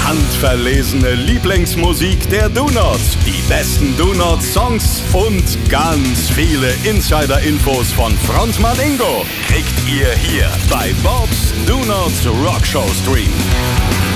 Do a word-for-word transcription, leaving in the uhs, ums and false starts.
handverlesene Lieblingsmusik der Do-Nots, die besten Do-Not-Songs und ganz viele Insider-Infos von Frontmann Ingo kriegt ihr hier bei Bobs Do-Not Rock Show Stream.